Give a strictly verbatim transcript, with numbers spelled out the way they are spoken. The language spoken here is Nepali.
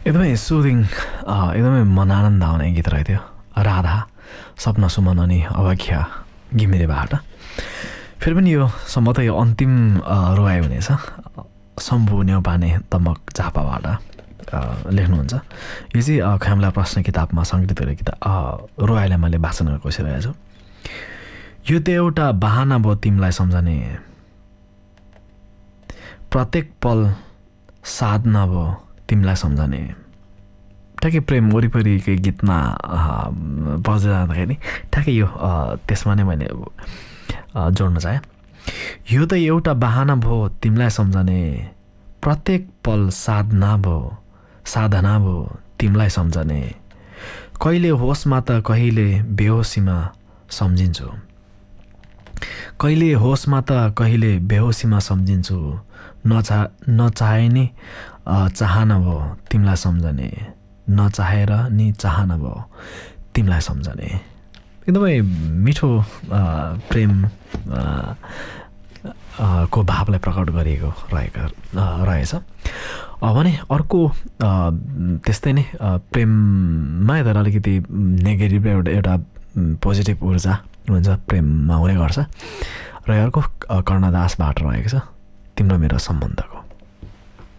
एकदमै सुदिङ एकदमै मन आनन्द आउने गीत रहेथ्यो। राधा, सपना सुमन अनि अभाख्या घिमिरेबाट। फेरि पनि यो सम्भवतः यो अन्तिम रोयाइ हुनेछ। शम्भु न्यौपाने तमक झापाबाट लेख्नुहुन्छ। यो चाहिँ ख्यामला प्रश्न किताबमा सङ्कलित गरेको किताब रोयाइलाई मैले भाषण गर्न कोसिरहेको छु। यो त एउटा बहाना भयो तिमीलाई सम्झने, प्रत्येक पल साधना भयो तिमीलाई सम्झने। ठ्याक्कै प्रेम वरिपरिकै गीतमा बज्दै जाँदाखेरि ठ्याक्कै यो त्यसमा नै मैले जोड्न चाहेँ। यो त एउटा बहाना भयो तिमीलाई सम्झने, प्रत्येक पल साधना भयो साधना भयो तिमीलाई सम्झने। कहिले होसमा त कहिले बेहोसीमा सम्झिन्छु, कहिले होसमा त कहिले बेहोसीमा सम्झिन्छु। नचा नचाहे नि चाहना भयो तिमीलाई सम्झने, नचाहेर नि चाहना भयो तिमीलाई सम्झने। एकदमै मिठो प्रेम को भावलाई प्रकट गरिएको रहेको रहेछ। भने अर्को त्यस्तै नै प्रेममा यता अलिकति नेगेटिभ एउटा एउटा पोजिटिभ ऊर्जा हुन्छ प्रेममा हुने गर्छ। र अर्को कर्णदासबाट रहेको छ, तिम्रो मेरो सम्बन्धको।